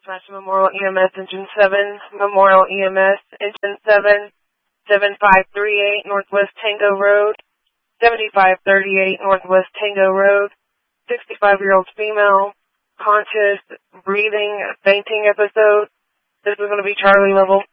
Dispatch Memorial EMS Engine 7, Memorial EMS Engine 7, 7538 Northwest Tango Road, 7538 Northwest Tango Road, 65-year-old female, conscious, breathing, fainting episode. This is going to be Charlie level.